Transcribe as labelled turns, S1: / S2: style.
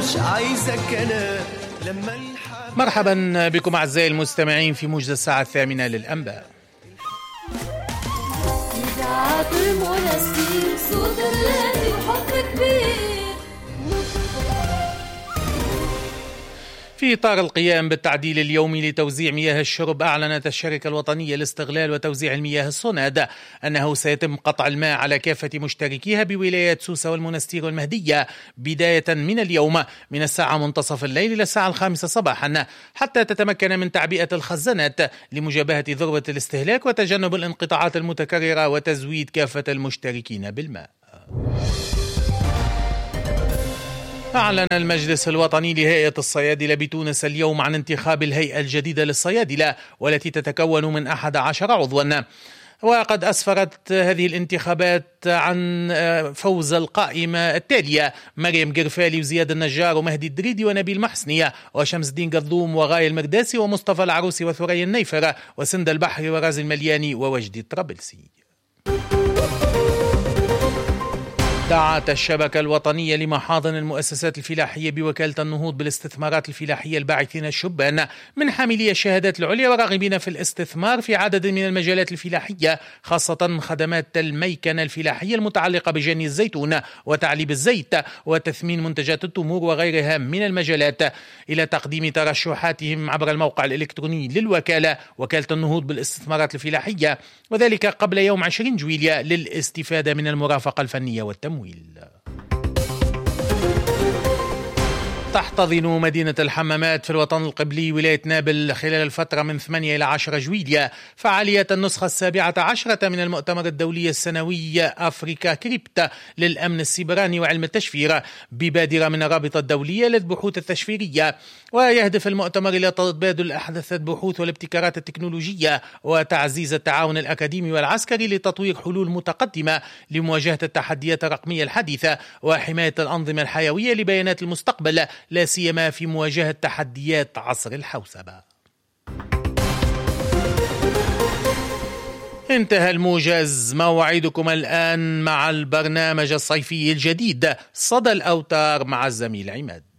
S1: مش عايزك أنا لما
S2: مرحبا بكم أعزائي المستمعين في موجز الساعة 8 للأنباء.
S3: إذاعة المنسي صوت الذي وحب كبير.
S2: في إطار القيام بالتعديل اليومي لتوزيع مياه الشرب، أعلنت الشركة الوطنية لاستغلال وتوزيع المياه الصناد أنه سيتم قطع الماء على كافة مشتركيها بولايات سوسة والمنستير والمهدية بداية من اليوم من الساعة منتصف الليل إلى الساعة 5 صباحا، حتى تتمكن من تعبئة الخزانات لمجابهة ذروة الاستهلاك وتجنب الانقطاعات المتكررة وتزويد كافة المشتركين بالماء. أعلن المجلس الوطني لهيئة الصيادلة بتونس اليوم عن انتخاب الهيئة الجديدة للصيادلة، والتي تتكون من 11 عضوا. وقد أسفرت هذه الانتخابات عن فوز القائمة التالية: مريم قرفالي وزياد النجار ومهدي الدريدي ونبيل محسنية وشمس الدين قذوم وغاية المرداسي ومصطفى العروسي وثريا النيفر وسند البحري ورازي الملياني ووجدي الطرابلسي. دعت الشبكة الوطنية لمحاضن المؤسسات الفلاحية بوكالة النهوض بالاستثمارات الفلاحية الباعثين الشبان من حاملي الشهادات العليا وراغبين في الاستثمار في عدد من المجالات الفلاحية، خاصة خدمات الميكنة الفلاحية المتعلقة بجني الزيتون وتعليب الزيت وتثمين منتجات التمور وغيرها من المجالات، إلى تقديم ترشحاتهم عبر الموقع الإلكتروني للوكالة وكالة النهوض بالاستثمارات الفلاحية، وذلك قبل يوم 20 جويلية للاستفادة من المرافقة الفنية والتمويل. تحتضن مدينة الحمامات في الوطن القبلي ولاية نابل خلال الفترة من 8 إلى 10 جويلية فعالية النسخة 17 من المؤتمر الدولي السنوي أفريكا كريبتا للأمن السيبراني وعلم التشفير ببادرة من الرابطة الدولية للبحوث التشفيرية. ويهدف المؤتمر إلى تبادل أحدث البحوث والابتكارات التكنولوجية وتعزيز التعاون الأكاديمي والعسكري لتطوير حلول متقدمة لمواجهة التحديات الرقمية الحديثة وحماية الأنظمة الحيوية لبيانات المستقبل، لا سيما في مواجهة تحديات عصر الحوسبة. انتهى الموجز، موعدكم الآن مع البرنامج الصيفي الجديد صدى الأوتار مع الزميل عماد.